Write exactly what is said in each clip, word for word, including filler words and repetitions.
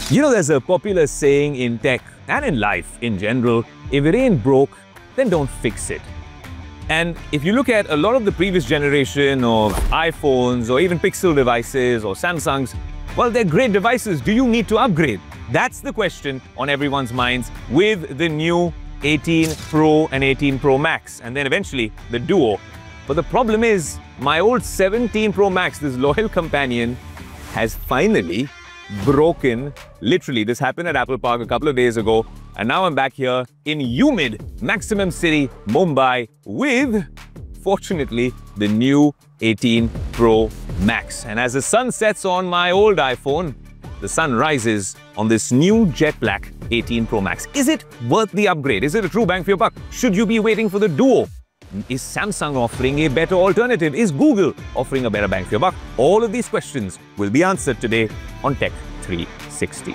You know, there's a popular saying in tech and in life in general, if it ain't broke, then don't fix it. And if you look at a lot of the previous generation of iPhones or even Pixel devices or Samsungs, well, they're great devices. Do you need to upgrade? That's the question on everyone's minds with the new eighteen Pro and eighteen Pro Max, and then eventually the Duo. But the problem is, my old seventeen Pro Max, this loyal companion, has finally broken. Literally, this happened at Apple Park a couple of days ago, and now I'm back here in humid Maximum City, Mumbai, with, fortunately, the new eighteen Pro Max. And as the sun sets on my old iPhone, the sun rises on this new jet black eighteen Pro Max. Is it worth the upgrade? Is it a true bang for your buck? Should you be waiting for the Duo? Is Samsung offering a better alternative? Is Google offering a better bang for your buck? All of these questions will be answered today on Tech three sixty.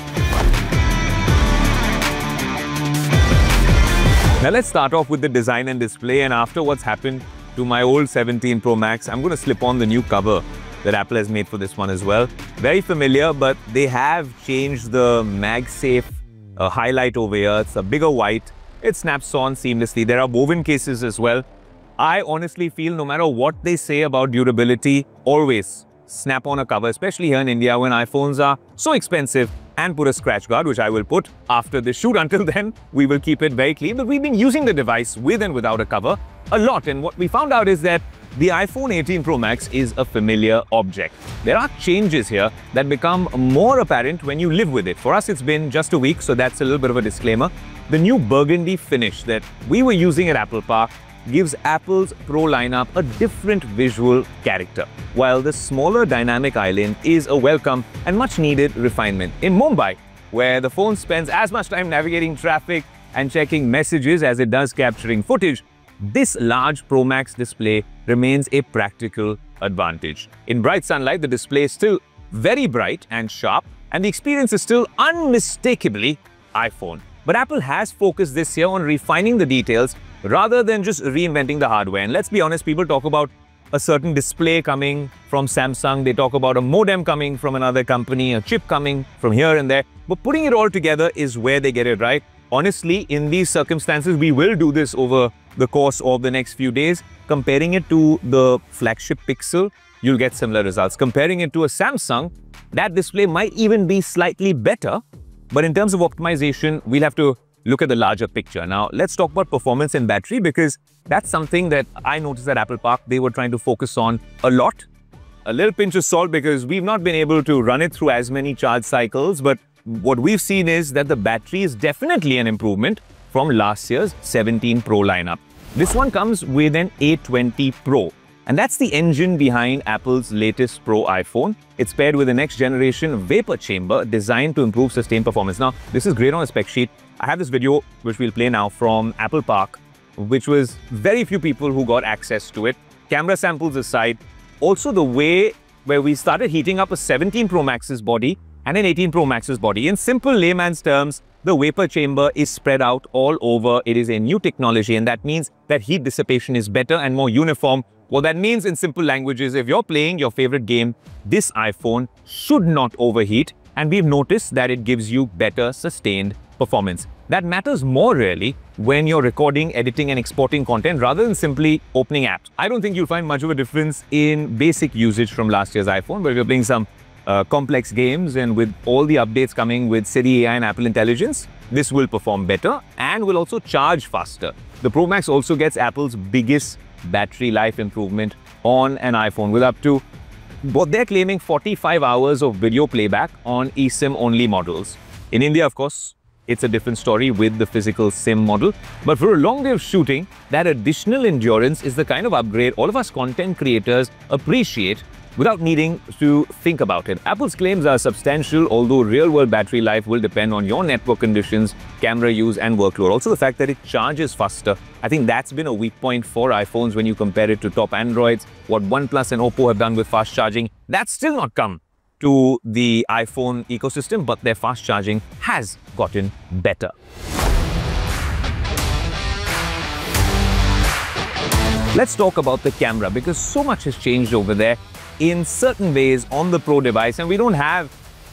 Now let's start off with the design and display, and after what's happened to my old seventeen Pro Max, I'm going to slip on the new cover that Apple has made for this one as well. Very familiar, but they have changed the MagSafe uh, highlight over here. It's a bigger white. It snaps on seamlessly. There are woven cases as well. I honestly feel no matter what they say about durability, always snap on a cover, especially here in India when iPhones are so expensive, and put a scratch guard, which I will put after this shoot. Until then, we will keep it very clean. But we've been using the device with and without a cover a lot. And what we found out is that the iPhone eighteen Pro Max is a familiar object. There are changes here that become more apparent when you live with it. For us, it's been just a week, so that's a little bit of a disclaimer. The new burgundy finish that we were using at Apple Park gives Apple's Pro lineup a different visual character, while the smaller dynamic island is a welcome and much needed refinement. In Mumbai, where the phone spends as much time navigating traffic and checking messages as it does capturing footage, this large Pro Max display remains a practical advantage. In bright sunlight, the display is still very bright and sharp, and the experience is still unmistakably iPhone. But Apple has focused this year on refining the details rather than just reinventing the hardware. And let's be honest, people talk about a certain display coming from Samsung, they talk about a modem coming from another company, a chip coming from here and there, but putting it all together is where they get it right. Honestly, in these circumstances, we will do this over the course of the next few days. Comparing it to the flagship Pixel, you'll get similar results. Comparing it to a Samsung, that display might even be slightly better. But in terms of optimization, we'll have to look at the larger picture. Now, let's talk about performance and battery, because that's something that I noticed at Apple Park they were trying to focus on a lot. A little pinch of salt, because we've not been able to run it through as many charge cycles, but what we've seen is that the battery is definitely an improvement from last year's seventeen Pro lineup. This one comes with an A twenty Pro, and that's the engine behind Apple's latest Pro iPhone. It's paired with a next-generation vapor chamber designed to improve sustained performance. Now, this is great on a spec sheet. I have this video, which we'll play now, from Apple Park, which was very few people who got access to it. Camera samples aside, also the way where we started heating up a seventeen Pro Max's body and an eighteen Pro Max's body. In simple layman's terms, the vapor chamber is spread out all over. It is a new technology, and that means that heat dissipation is better and more uniform. What that means in simple language is, if you're playing your favorite game, this iPhone should not overheat, and we've noticed that it gives you better sustained performance. That matters more really when you're recording, editing and exporting content rather than simply opening apps. I don't think you'll find much of a difference in basic usage from last year's iPhone, but if you're playing some uh, complex games, and with all the updates coming with Siri A I and Apple Intelligence, this will perform better and will also charge faster. The Pro Max also gets Apple's biggest battery life improvement on an iPhone, with up to what they're claiming forty-five hours of video playback on eSIM only models. In India, of course, it's a different story with the physical SIM model. But for a long day of shooting, that additional endurance is the kind of upgrade all of us content creators appreciate without needing to think about it. Apple's claims are substantial, although real-world battery life will depend on your network conditions, camera use and workload. Also the fact that it charges faster. I think that's been a weak point for iPhones when you compare it to top Androids. What OnePlus and Oppo have done with fast charging, that's still not come to the iPhone ecosystem, but their fast charging has gotten better. Let's talk about the camera, because so much has changed over there in certain ways on the Pro device, and we don't have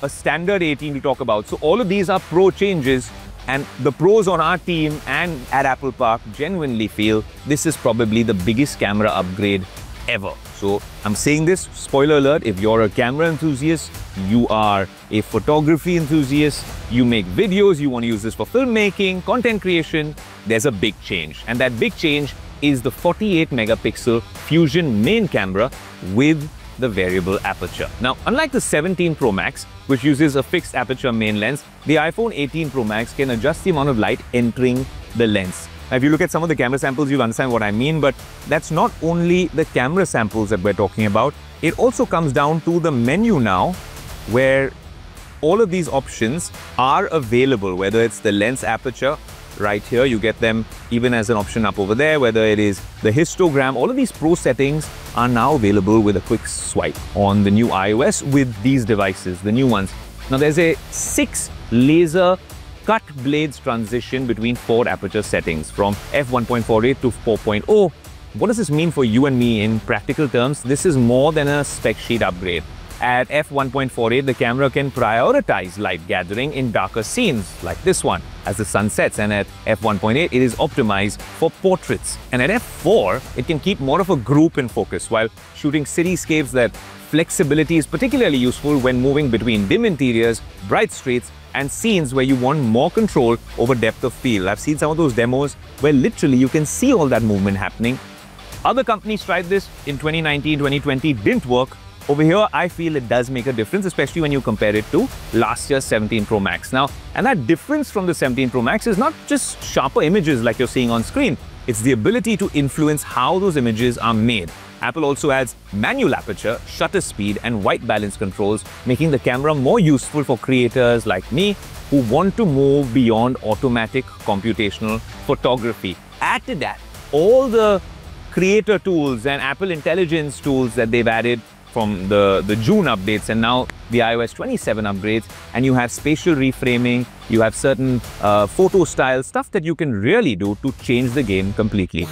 a standard eighteen to talk about. So all of these are pro changes, and the pros on our team and at Apple Park genuinely feel this is probably the biggest camera upgrade ever. So I'm saying this, spoiler alert, if you're a camera enthusiast, you are a photography enthusiast, you make videos, you want to use this for filmmaking, content creation, there's a big change. And that big change is the forty-eight megapixel Fusion main camera with the variable aperture. Now, unlike the seventeen Pro Max, which uses a fixed aperture main lens, the iPhone eighteen Pro Max can adjust the amount of light entering the lens. Now, if you look at some of the camera samples, you'll understand what I mean, but that's not only the camera samples that we're talking about. It also comes down to the menu now, where all of these options are available, whether it's the lens aperture, right here, you get them even as an option up over there, whether it is the histogram, all of these pro settings are now available with a quick swipe on the new iOS with these devices, the new ones. Now there's a six laser cut blades transition between four aperture settings from f one point four eight to four point oh. What does this mean for you and me in practical terms? This is more than a spec sheet upgrade. At f one point four eight, the camera can prioritize light gathering in darker scenes, like this one, as the sun sets, and at f one point eight, it is optimized for portraits. And at f four, it can keep more of a group in focus, while shooting cityscapes. That flexibility is particularly useful when moving between dim interiors, bright streets, and scenes where you want more control over depth of field. I've seen some of those demos where literally you can see all that movement happening. Other companies tried this in twenty nineteen, twenty twenty, didn't work. Over here, I feel it does make a difference, especially when you compare it to last year's seventeen Pro Max. Now, and that difference from the seventeen Pro Max is not just sharper images like you're seeing on screen. It's the ability to influence how those images are made. Apple also adds manual aperture, shutter speed, and white balance controls, making the camera more useful for creators like me who want to move beyond automatic computational photography. Add to that all the creator tools and Apple Intelligence tools that they've added from the, the June updates and now the iOS twenty-seven upgrades, and you have spatial reframing, you have certain uh, photo style stuff that you can really do to change the game completely.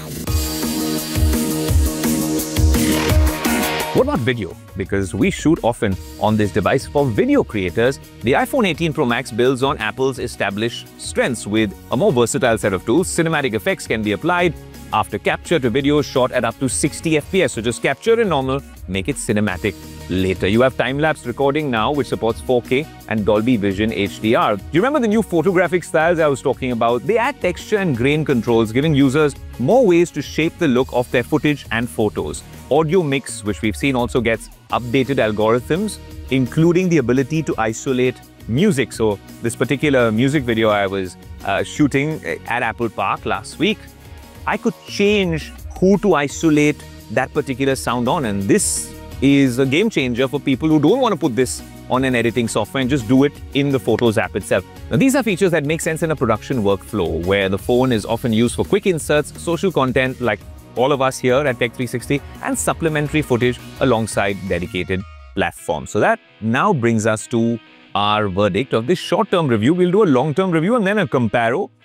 What about video? Because we shoot often on this device. For video creators, the iPhone eighteen Pro Max builds on Apple's established strengths with a more versatile set of tools. Cinematic effects can be applied after capture to videos shot at up to sixty F P S. So just capture in normal, make it cinematic later. You have time-lapse recording now, which supports four K and Dolby Vision H D R. Do you remember the new photographic styles I was talking about? They add texture and grain controls, giving users more ways to shape the look of their footage and photos. Audio mix, which we've seen, also gets updated algorithms, including the ability to isolate music. So this particular music video I was uh, shooting at Apple Park last week, I could change who to isolate that particular sound on, and this is a game changer for people who don't want to put this on an editing software and just do it in the Photos app itself. Now, these are features that make sense in a production workflow where the phone is often used for quick inserts, social content like all of us here at Tech three sixty, and supplementary footage alongside dedicated platforms. So that now brings us to our verdict of this short-term review. We'll do a long-term review and then a comparo